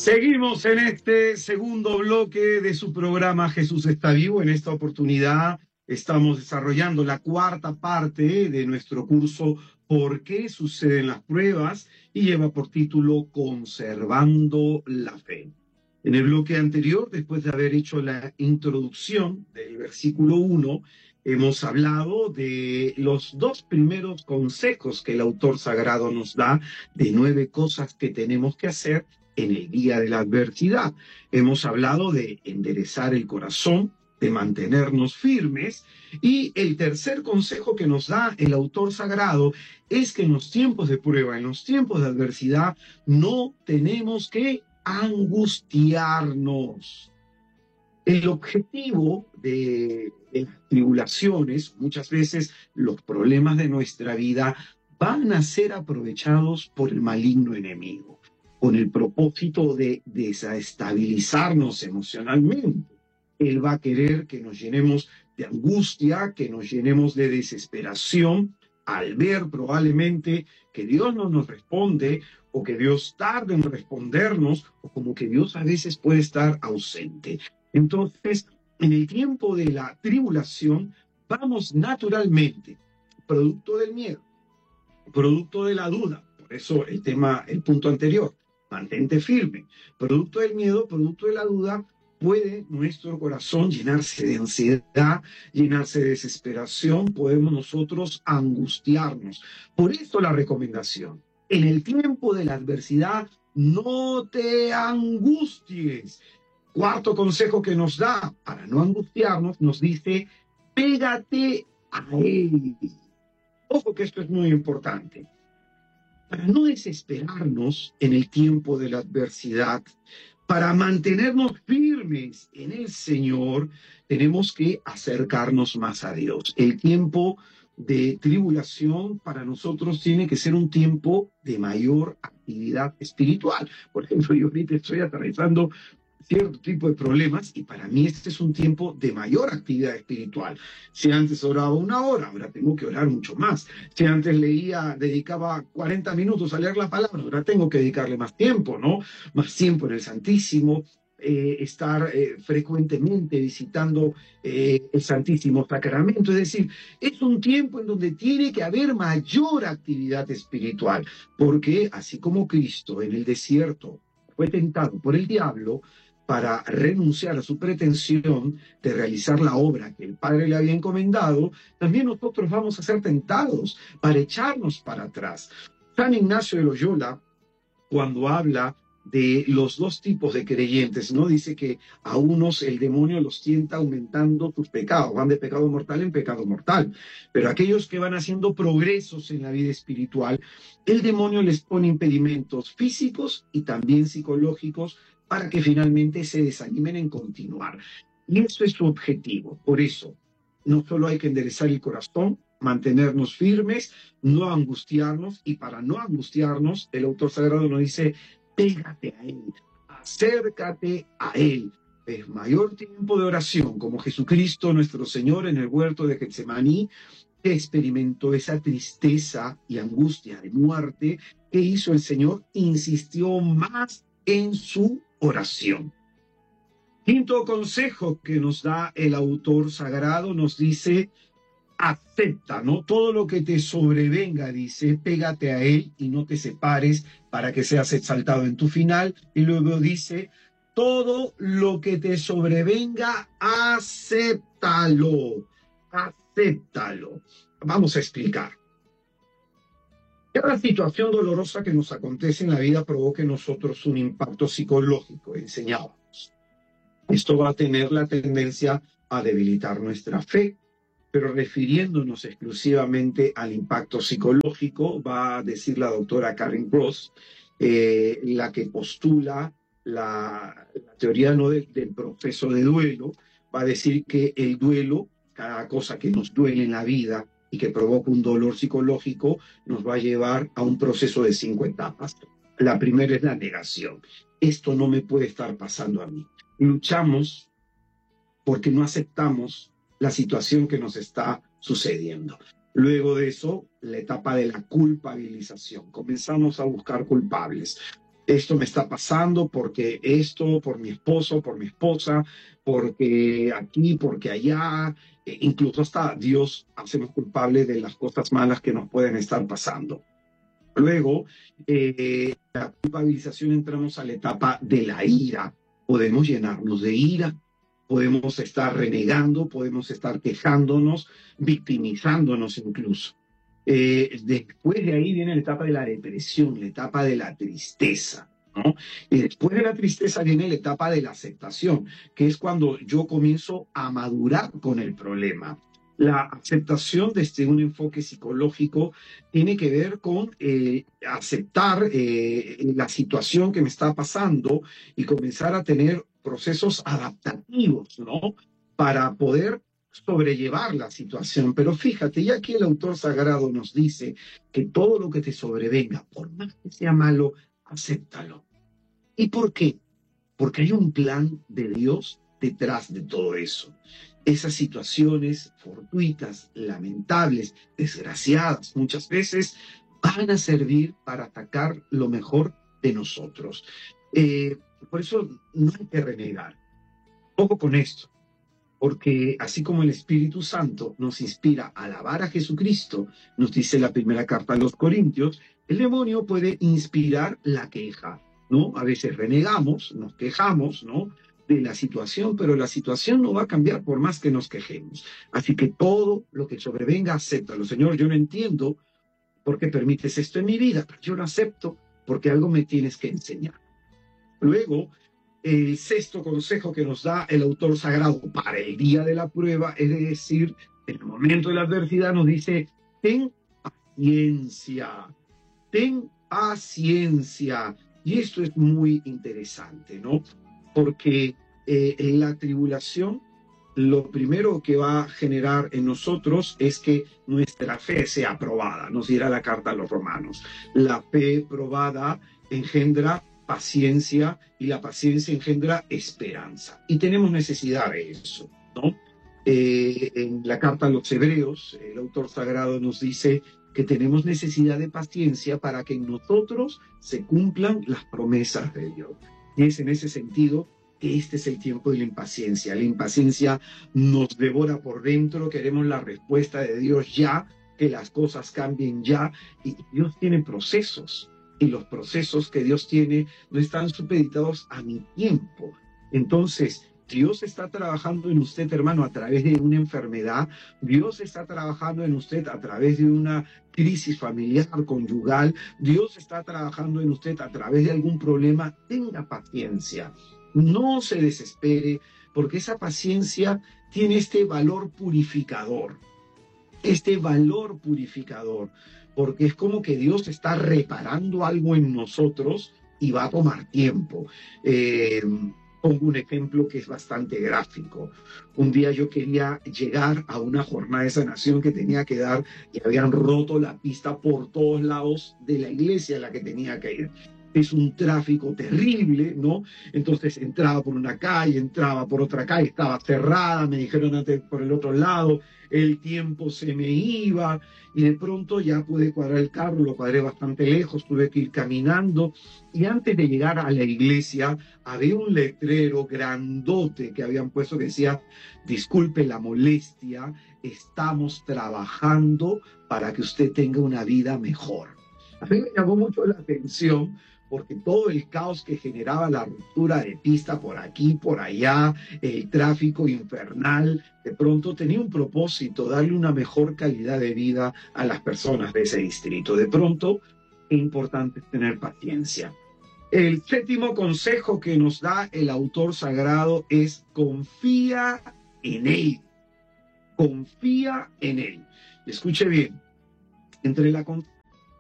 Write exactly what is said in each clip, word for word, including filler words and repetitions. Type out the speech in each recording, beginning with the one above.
Seguimos en este segundo bloque de su programa Jesús está vivo. En esta oportunidad estamos desarrollando la cuarta parte de nuestro curso ¿Por qué suceden las pruebas? Y lleva por título Conservando la fe. En el bloque anterior, después de haber hecho la introducción del versículo uno, hemos hablado de los dos primeros consejos que el autor sagrado nos da, de nueve cosas que tenemos que hacer en el día de la adversidad. Hemos hablado de enderezar el corazón, de mantenernos firmes, y el tercer consejo que nos da el autor sagrado es que en los tiempos de prueba, en los tiempos de adversidad, no tenemos que angustiarnos. El objetivo de, de las tribulaciones, muchas veces los problemas de nuestra vida, van a ser aprovechados por el maligno enemigo, con el propósito de desestabilizarnos emocionalmente. Él va a querer que nos llenemos de angustia, que nos llenemos de desesperación, al ver probablemente que Dios no nos responde, o que Dios tarde en respondernos, o como que Dios a veces puede estar ausente. Entonces, en el tiempo de la tribulación, vamos naturalmente, producto del miedo, producto de la duda, por eso el tema, el punto anterior, mantente firme, producto del miedo, producto de la duda, puede nuestro corazón llenarse de ansiedad, llenarse de desesperación, podemos nosotros angustiarnos. Por eso la recomendación, en el tiempo de la adversidad, no te angusties. Cuarto consejo que nos da para no angustiarnos, nos dice, pégate a él. Ojo que esto es muy importante. Para no desesperarnos en el tiempo de la adversidad, para mantenernos firmes en el Señor, tenemos que acercarnos más a Dios. El tiempo de tribulación para nosotros tiene que ser un tiempo de mayor actividad espiritual. Por ejemplo, yo ahorita estoy atravesando cierto tipo de problemas y para mí este es un tiempo de mayor actividad espiritual. Si antes oraba una hora, ahora tengo que orar mucho más. Si antes leía, dedicaba cuarenta minutos a leer la palabra, ahora tengo que dedicarle más tiempo, ¿no? Más tiempo en el Santísimo, eh, estar eh, frecuentemente visitando eh, el Santísimo Sacramento. Es decir, es un tiempo en donde tiene que haber mayor actividad espiritual, porque así como Cristo en el desierto fue tentado por el diablo, para renunciar a su pretensión de realizar la obra que el Padre le había encomendado, también nosotros vamos a ser tentados para echarnos para atrás. San Ignacio de Loyola, cuando habla de los dos tipos de creyentes, ¿no? Dice que a unos el demonio los tienta aumentando sus pecados, van de pecado mortal en pecado mortal, pero aquellos que van haciendo progresos en la vida espiritual, el demonio les pone impedimentos físicos y también psicológicos para que finalmente se desanimen en continuar. Y eso es su objetivo. Por eso, no solo hay que enderezar el corazón, mantenernos firmes, no angustiarnos, y para no angustiarnos, el autor sagrado nos dice, pégate a él, acércate a él. Es mayor tiempo de oración, como Jesucristo nuestro Señor en el huerto de Getsemaní, que experimentó esa tristeza y angustia de muerte. ¿Qué hizo el Señor? Insistió más en su oración. Quinto consejo que nos da el autor sagrado, nos dice, acepta, ¿no? Todo lo que te sobrevenga, dice, pégate a él y no te separes para que seas exaltado en tu final. Y luego dice, todo lo que te sobrevenga, acéptalo, acéptalo. Vamos a explicar. Cada situación dolorosa que nos acontece en la vida provoca en nosotros un impacto psicológico, enseñábamos. Esto va a tener la tendencia a debilitar nuestra fe, pero refiriéndonos exclusivamente al impacto psicológico, va a decir la doctora Karen Gross, eh, la que postula la, la teoría no del, del proceso de duelo, va a decir que el duelo, cada cosa que nos duele en la vida y que provoca un dolor psicológico, nos va a llevar a un proceso de cinco etapas. La primera es la negación. Esto no me puede estar pasando a mí. Luchamos porque no aceptamos la situación que nos está sucediendo. Luego de eso, la etapa de la culpabilización. Comenzamos a buscar culpables. esto me está pasando porque esto, por mi esposo, por mi esposa, porque aquí, porque allá, e incluso hasta Dios hacemos culpable de las cosas malas que nos pueden estar pasando. Luego, eh, la culpabilización entramos a la etapa de la ira. Podemos llenarnos de ira, podemos estar renegando, podemos estar quejándonos, victimizándonos incluso. Eh, después de ahí viene la etapa de la depresión, la etapa de la tristeza, ¿no? Y después de la tristeza viene la etapa de la aceptación, que es cuando yo comienzo a madurar con el problema. La aceptación desde un enfoque psicológico tiene que ver con eh, aceptar eh, la situación que me está pasando y comenzar a tener procesos adaptativos, ¿no? Para poder sobrellevar la situación. Pero fíjate, ya aquí el autor sagrado nos dice que todo lo que te sobrevenga, por más que sea malo, acéptalo. ¿Y por qué? Porque hay un plan de Dios detrás de todo eso. Esas situaciones fortuitas, lamentables, desgraciadas, muchas veces van a servir para atacar lo mejor de nosotros. Eh, por eso no hay que renegar. Ojo con esto, porque así como el Espíritu Santo nos inspira a alabar a Jesucristo, nos dice la primera carta a los Corintios, el demonio puede inspirar la queja, ¿no? A veces renegamos, nos quejamos, ¿no? De la situación, pero la situación no va a cambiar por más que nos quejemos. Así que todo lo que sobrevenga, acéptalo. Señor, yo no entiendo por qué permites esto en mi vida, pero yo lo acepto porque algo me tienes que enseñar. Luego, el sexto consejo que nos da el autor sagrado para el día de la prueba, es decir, en el momento de la adversidad, nos dice, ten paciencia, ten paciencia. Y esto es muy interesante, ¿no? Porque eh, en la tribulación, lo primero que va a generar en nosotros es que nuestra fe sea probada, nos dirá la carta a los romanos. La fe probada engendra paciencia y la paciencia engendra esperanza. Y tenemos necesidad de eso, ¿no? Eh, en la carta a los hebreos, el autor sagrado nos dice que tenemos necesidad de paciencia para que en nosotros se cumplan las promesas de Dios. Y es en ese sentido que este es el tiempo de la impaciencia. La impaciencia nos devora por dentro, queremos la respuesta de Dios ya, que las cosas cambien ya, y Dios tiene procesos, y los procesos que Dios tiene no están supeditados a mi tiempo. Entonces, Dios está trabajando en usted, hermano, a través de una enfermedad. Dios está trabajando en usted a través de una crisis familiar, conyugal. Dios está trabajando en usted a través de algún problema. Tenga paciencia. No se desespere, porque esa paciencia tiene este valor purificador. Este valor purificador, porque es como que Dios está reparando algo en nosotros y va a tomar tiempo. Eh, Pongo un ejemplo que es bastante gráfico. Un día yo quería llegar a una jornada de sanación que tenía que dar y habían roto la pista por todos lados de la iglesia a la que tenía que ir. Es un tráfico terrible, ¿no? Entonces entraba por una calle, entraba por otra calle, estaba cerrada, me dijeron antes por el otro lado, el tiempo se me iba y de pronto ya pude cuadrar el carro, lo cuadré bastante lejos, tuve que ir caminando y antes de llegar a la iglesia había un letrero grandote que habían puesto que decía, disculpe la molestia, estamos trabajando para que usted tenga una vida mejor. A mí me llamó mucho la atención porque todo el caos que generaba la ruptura de pista por aquí, por allá, el tráfico infernal, de pronto tenía un propósito, darle una mejor calidad de vida a las personas de ese distrito. De pronto, es importante tener paciencia. El séptimo consejo que nos da el autor sagrado es confía en él. Confía en él. Escuche bien, entre la confianza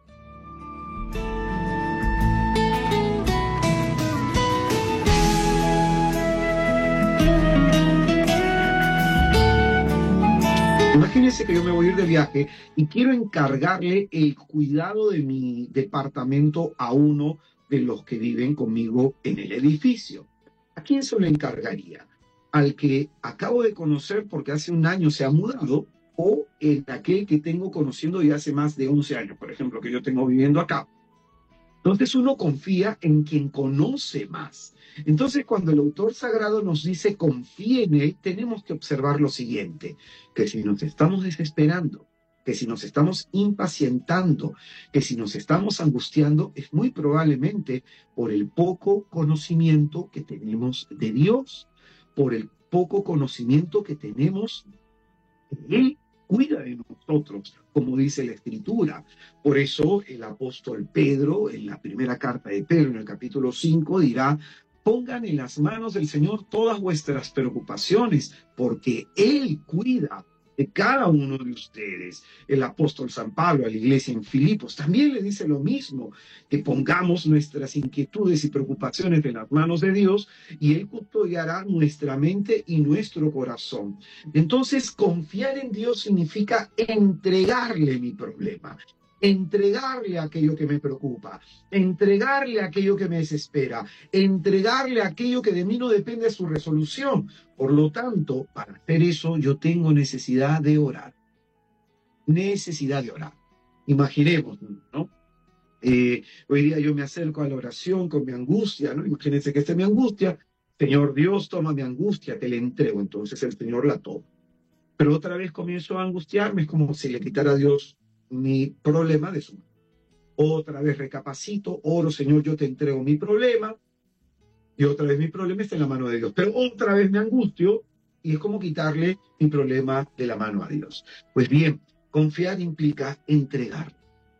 Imagínense que yo me voy a ir de viaje y quiero encargarle el cuidado de mi departamento a uno de los que viven conmigo en el edificio. ¿A quién se lo encargaría? ¿Al que acabo de conocer porque hace un año se ha mudado o en aquel que tengo conociendo ya hace más de once años, por ejemplo, que yo tengo viviendo acá? Entonces uno confía en quien conoce más. Entonces cuando el autor sagrado nos dice confíe en él, tenemos que observar lo siguiente, que si nos estamos desesperando, que si nos estamos impacientando, que si nos estamos angustiando, es muy probablemente por el poco conocimiento que tenemos de Dios, por el poco conocimiento que tenemos de Él. Cuida de nosotros, como dice la Escritura. Por eso el apóstol Pedro, en la primera carta de Pedro, en el capítulo cinco, dirá, pongan en las manos del Señor todas vuestras preocupaciones, porque Él cuida de cada uno de ustedes. El apóstol San Pablo a la iglesia en Filipos también le dice lo mismo, que pongamos nuestras inquietudes y preocupaciones en las manos de Dios y Él custodiará nuestra mente y nuestro corazón. Entonces, confiar en Dios significa entregarle mi problema, entregarle aquello que me preocupa, entregarle aquello que me desespera, entregarle aquello que de mí no depende su resolución. Por lo tanto, para hacer eso yo tengo necesidad de orar, necesidad de orar. Imaginemos, ¿no? Eh, hoy día yo me acerco a la oración con mi angustia, ¿no? Imagínense que esta es mi angustia. Señor Dios, toma mi angustia, te la entrego. Entonces el Señor la toma. Pero otra vez comienzo a angustiarme, es como si le quitara a Dios mi problema de su mano. Otra vez recapacito, oro, Señor, yo te entrego mi problema, y otra vez mi problema está en la mano de Dios. Pero otra vez me angustio, y es como quitarle mi problema de la mano a Dios. Pues bien, confiar implica entregar.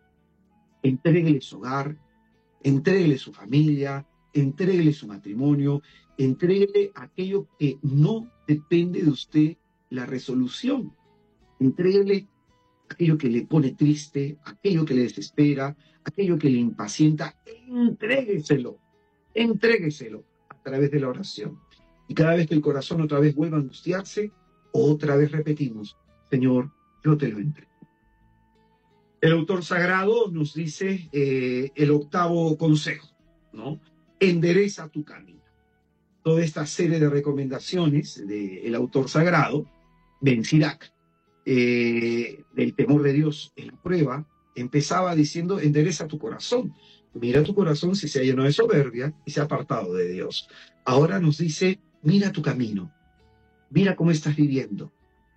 Entréguele su hogar, entréguele su familia, entréguele su matrimonio, entréguele aquello que no depende de usted la resolución. Entréguele aquello que le pone triste, aquello que le desespera, aquello que le impacienta, entrégueselo, entrégueselo a través de la oración. Y cada vez que el corazón otra vez vuelva a angustiarse, otra vez repetimos, Señor, yo te lo entrego. El autor sagrado nos dice eh, el octavo consejo, ¿no? Endereza tu camino. Toda esta serie de recomendaciones del autor sagrado, Ben Sirac, eh, del temor de Dios en la prueba, empezaba diciendo, endereza tu corazón. Mira tu corazón si se ha llenado de soberbia y se ha apartado de Dios. Ahora nos dice, mira tu camino, mira cómo estás viviendo,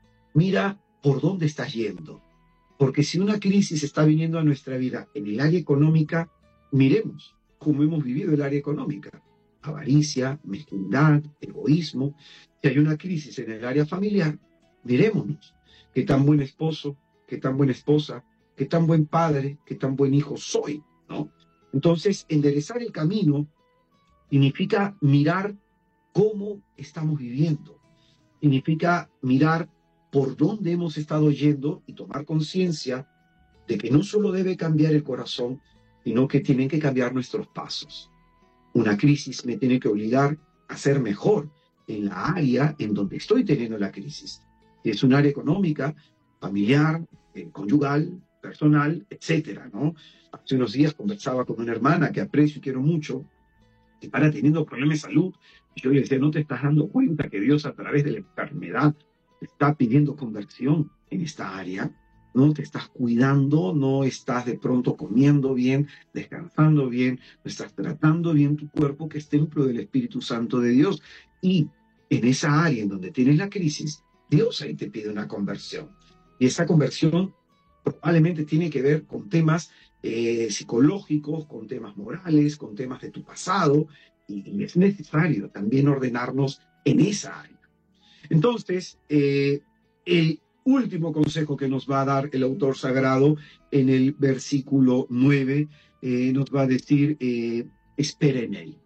mira por dónde estás yendo. Porque si una crisis está viniendo a nuestra vida en el área económica, miremos cómo hemos vivido el área económica. Avaricia, mezquindad, egoísmo. Si hay una crisis en el área familiar, mirémonos. Qué tan buen esposo, qué tan buena esposa, qué tan buen padre, qué tan buen hijo soy, ¿no? Entonces, enderezar el camino significa mirar cómo estamos viviendo. Significa mirar por dónde hemos estado yendo y tomar conciencia de que no solo debe cambiar el corazón, sino que tienen que cambiar nuestros pasos. Una crisis me tiene que obligar a ser mejor en la área en donde estoy teniendo la crisis. Si es un área económica, familiar, eh, conyugal, personal, etcétera, ¿no? Hace unos días conversaba con una hermana que aprecio y quiero mucho, que para teniendo problemas de salud, y yo le decía, ¿no te estás dando cuenta que Dios a través de la enfermedad está pidiendo conversión en esta área? No te estás cuidando, no estás de pronto comiendo bien, descansando bien, no estás tratando bien tu cuerpo, que es templo del Espíritu Santo de Dios. Y en esa área en donde tienes la crisis, Dios ahí te pide una conversión. Y esa conversión probablemente tiene que ver con temas eh, psicológicos, con temas morales, con temas de tu pasado, y, y es necesario también ordenarnos en esa área. Entonces, eh, el último consejo que nos va a dar el autor sagrado en el versículo nueve, eh, nos va a decir, eh, espera en él,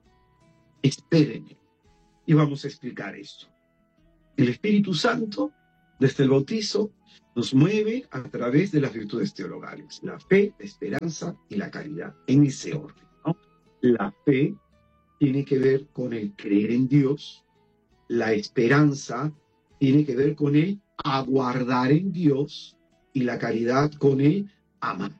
espera en él. Y vamos a explicar esto. El Espíritu Santo, desde el bautizo, nos mueve a través de las virtudes teologales, la fe, la esperanza y la caridad, en ese orden, ¿no? La fe tiene que ver con el creer en Dios, la esperanza tiene que ver con el aguardar en Dios y la caridad con el amar.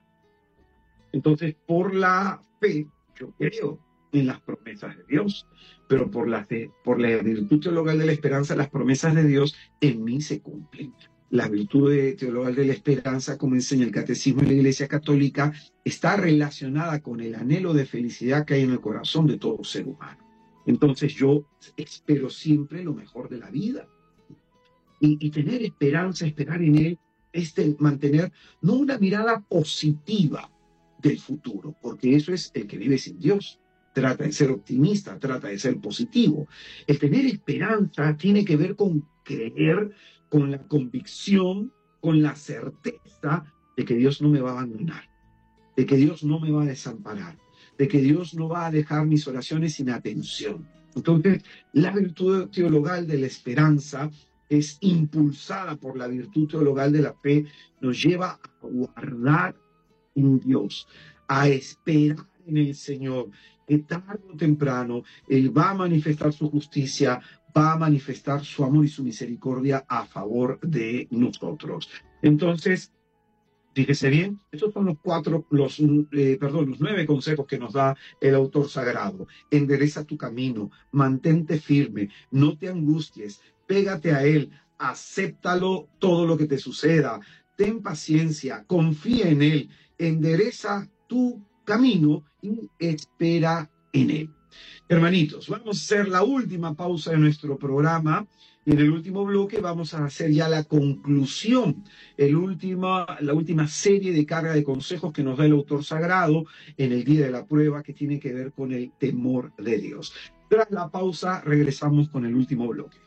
Entonces, por la fe, yo creo en las promesas de Dios, pero por la fe, por la virtud teologal de la esperanza, las promesas de Dios en mí se cumplen. La virtud de- teologal de la esperanza, como enseña el Catecismo de la Iglesia Católica, está relacionada con el anhelo de felicidad que hay en el corazón de todo ser humano. Entonces yo espero siempre lo mejor de la vida. Y, y tener esperanza, esperar en Él, es de mantener no una mirada positiva del futuro, porque eso es el que vive sin Dios. Trata de ser optimista, trata de ser positivo. El tener esperanza tiene que ver con creer, con la convicción, con la certeza de que Dios no me va a abandonar, de que Dios no me va a desamparar, de que Dios no va a dejar mis oraciones sin atención. Entonces, la virtud teologal de la esperanza es impulsada por la virtud teologal de la fe, nos lleva a guardar en Dios, a esperar en el Señor, que tarde o temprano Él va a manifestar su justicia, va a manifestar su amor y su misericordia a favor de nosotros. Entonces, fíjese bien, estos son los cuatro, los, eh, perdón, los nueve consejos que nos da el autor sagrado. Endereza tu camino, mantente firme, no te angusties, pégate a él, acéptalo todo lo que te suceda, ten paciencia, confía en él, endereza tu camino y espera en él. Hermanitos, vamos a hacer la última pausa de nuestro programa y en el último bloque vamos a hacer ya la conclusión, el última, la última serie de carga de consejos que nos da el autor sagrado en el día de la prueba que tiene que ver con el temor de Dios. Tras la pausa regresamos con el último bloque.